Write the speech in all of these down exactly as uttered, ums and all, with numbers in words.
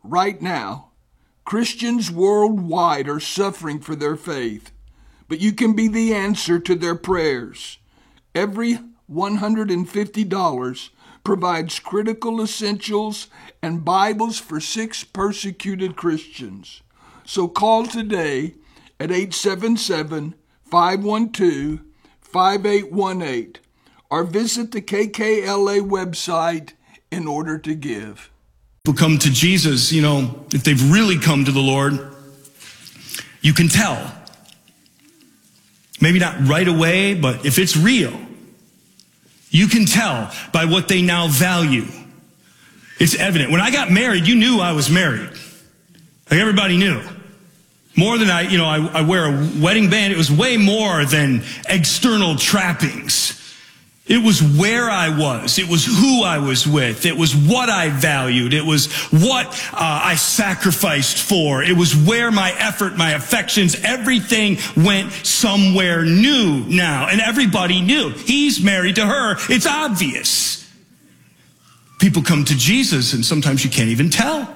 right now, Christians worldwide are suffering for their faith, but you can be the answer to their prayers. Every one hundred fifty dollars provides critical essentials and Bibles for six persecuted Christians. So call today at eight seven seven, five one two, five eight one eight or visit the K K L A website in order to give. People come to Jesus, you know, if they've really come to the Lord, you can tell. Maybe not right away, but if it's real, you can tell by what they now value. It's evident. When I got married, you knew I was married. Like everybody knew. More than I, you know, I, I wear a wedding band. It was way more than external trappings. It was where I was. It was who I was with. It was what I valued. It was what uh, I sacrificed for. It was where my effort, my affections, everything went somewhere new now. And everybody knew. He's married to her. It's obvious. People come to Jesus and sometimes you can't even tell.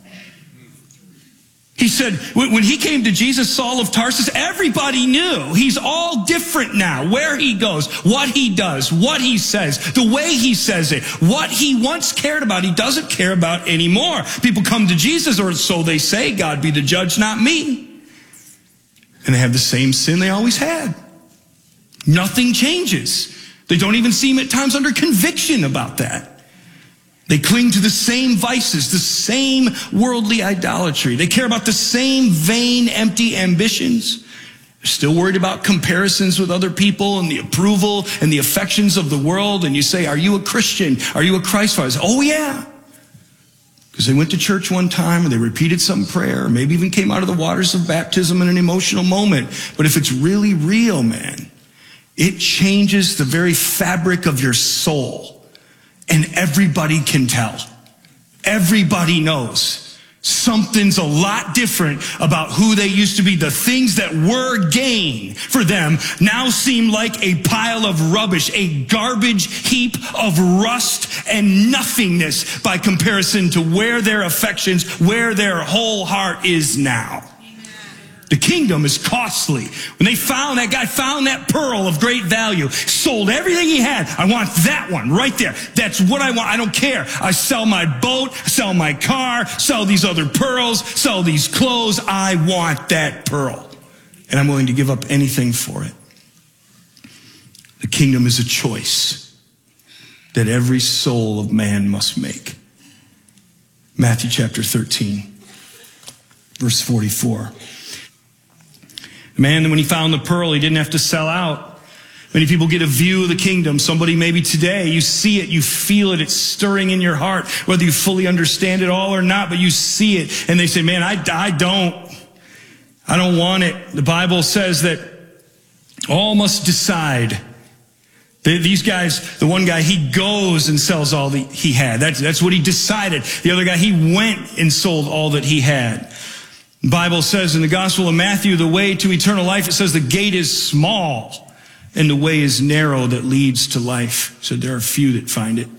He said, when he came to Jesus, Saul of Tarsus, everybody knew. He's all different now. Where he goes, what he does, what he says, the way he says it, what he once cared about, he doesn't care about anymore. People come to Jesus, or so they say, God be the judge, not me. And they have the same sin they always had. Nothing changes. They don't even seem at times under conviction about that. They cling to the same vices, the same worldly idolatry. They care about the same vain, empty ambitions. They're still worried about comparisons with other people and the approval and the affections of the world. And you say, are you a Christian? Are you a Christ follower? Oh, yeah. Because they went to church one time or they repeated some prayer, or maybe even came out of the waters of baptism in an emotional moment. But if it's really real, man, it changes the very fabric of your soul. And everybody can tell. Everybody knows. Something's a lot different about who they used to be. The things that were gain for them now seem like a pile of rubbish, a garbage heap of rust and nothingness by comparison to where their affections, where their whole heart is now. The kingdom is costly. When they found, that guy found that pearl of great value, sold everything he had. I want that one right there. That's what I want. I don't care. I sell my boat, sell my car, sell these other pearls, sell these clothes. I want that pearl. And I'm willing to give up anything for it. The kingdom is a choice that every soul of man must make. Matthew chapter thirteen, verse forty-four. The man, when he found the pearl, he didn't have to sell out. Many people get a view of the kingdom. Somebody maybe today, you see it, you feel it, it's stirring in your heart, whether you fully understand it all or not, but you see it, and they say, man, I, I don't. I don't want it. The Bible says that all must decide. These guys, the one guy, he goes and sells all that he had. That's, that's what he decided. The other guy, he went and sold all that he had. The Bible says in the Gospel of Matthew, the way to eternal life, it says the gate is small and the way is narrow that leads to life. So there are few that find it.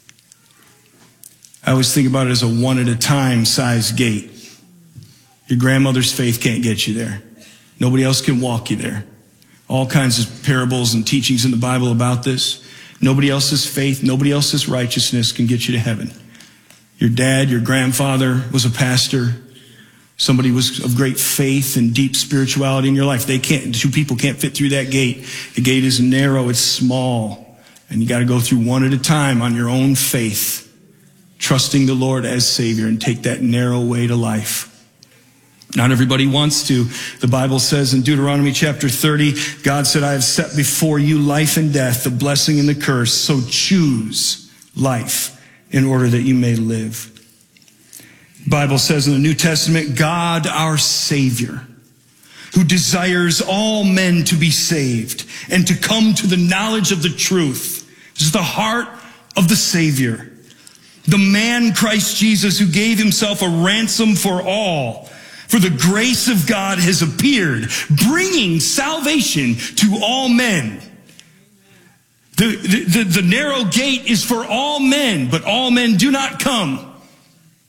I always think about it as a one at a time size gate. Your grandmother's faith can't get you there. Nobody else can walk you there. All kinds of parables and teachings in the Bible about this. Nobody else's faith, nobody else's righteousness can get you to heaven. Your dad, your grandfather was a pastor. Somebody was of great faith and deep spirituality in your life. They can't, two people can't fit through that gate. The gate is narrow, it's small, and you got to go through one at a time on your own faith, trusting the Lord as Savior, and take that narrow way to life. Not everybody wants to. The Bible says in Deuteronomy chapter thirty, God said, I have set before you life and death, the blessing and the curse, so choose life in order that you may live. The Bible says in the New Testament, God our Savior, who desires all men to be saved and to come to the knowledge of the truth. This is the heart of the Savior. The man Christ Jesus, who gave himself a ransom for all. For the grace of God has appeared, bringing salvation to all men. The, the, the, the narrow gate is for all men, but all men do not come.